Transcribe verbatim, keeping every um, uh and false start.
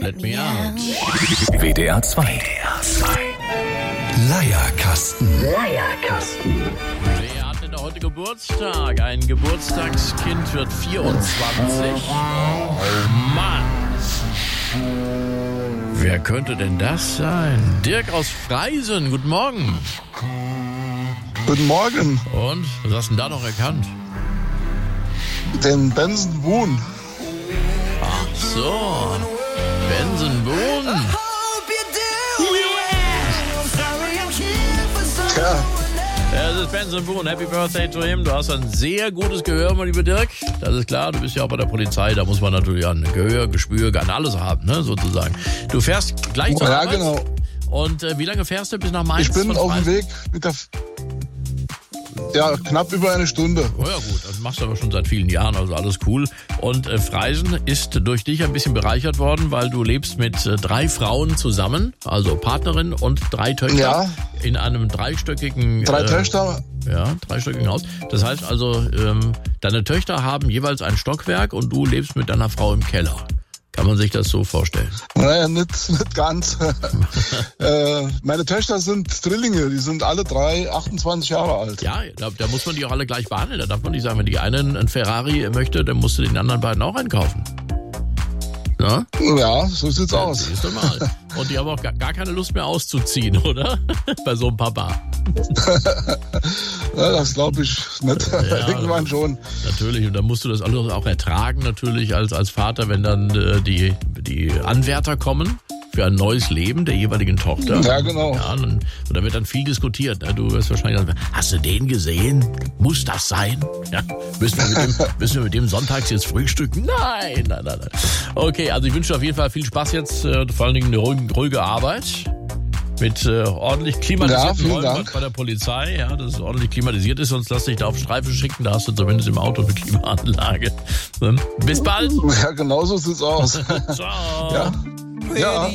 Let me out. W D R zwei. Leierkasten. Leierkasten. Wer hat denn heute Geburtstag? Ein Geburtstagskind wird vierundzwanzig. Oh Mann. Wer könnte denn das sein? Dirk aus Freisen, guten Morgen. Guten Morgen. Und, was hast du denn da noch erkannt? Den Benson Boone. Ach so, Benson Boone. Tja, Ja, das ist Benson Boone. Happy Birthday to him. Du hast ein sehr gutes Gehör, mein lieber Dirk. Das ist klar, du bist ja auch bei der Polizei. Da muss man natürlich an Gehör, Gespür, an alles haben, ne, sozusagen. Du fährst gleich zur ja Arbeit. genau. Und äh, wie lange fährst du bis nach Mainz? Ich bin von auf dem Freisen? Weg mit der... F- Ja, knapp über eine Stunde. Oh ja gut, das machst du aber schon seit vielen Jahren, also alles cool. Und äh, Freisen ist durch dich ein bisschen bereichert worden, weil du lebst mit äh, drei Frauen zusammen, also Partnerin und drei Töchter Ja. in einem dreistöckigen... Drei äh, Töchter. Ja, dreistöckigen Haus. Das heißt also, ähm, deine Töchter haben jeweils ein Stockwerk und du lebst mit deiner Frau im Keller. Kann man sich das so vorstellen? Naja, nicht, nicht ganz. äh, meine Töchter sind Drillinge. Die sind alle drei achtundzwanzig Jahre alt. Ja, da, da muss man die auch alle gleich behandeln. Da darf man nicht sagen, wenn die eine einen Ferrari möchte, dann musst du den anderen beiden auch einkaufen. Ja? Ja, so sieht's aus. Siehst du mal. Und die haben auch gar, gar keine Lust mehr auszuziehen, oder? Bei so einem Papa. Ja, das glaube ich nicht. Ja, Irgendwann schon. Natürlich. Und dann musst du das alles auch ertragen, natürlich, als, als Vater, wenn dann äh, die, die Anwärter kommen für ein neues Leben der jeweiligen Tochter. Ja, genau. Ja, und, und da wird dann viel diskutiert. Ne? Du wirst wahrscheinlich sagen, hast du den gesehen? Muss das sein? Ja, müssen wir mit dem, müssen wir mit dem sonntags jetzt frühstücken? Nein, nein, nein, nein. Okay, also ich wünsche dir auf jeden Fall viel Spaß jetzt, äh, vor allen Dingen eine ruhige, ruhige Arbeit. Mit äh, ordentlich klimatisierten Ja, Räumen Dank. bei der Polizei, ja, dass es ordentlich klimatisiert ist, sonst lass dich da auf Streife schicken, da hast du zumindest im Auto eine Klimaanlage. Ne? Bis bald. Ja, genau so sieht's aus. Ciao. Ja. Ja.